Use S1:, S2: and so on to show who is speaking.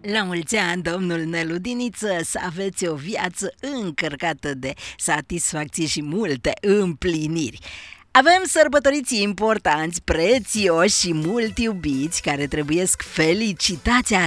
S1: La mulți ani, domnul Nelu Diniță, să aveți o viață încărcată de satisfacții și multe împliniri. Avem sărbătoriți importanți, prețioși și mult iubiți care trebuiesc felicitați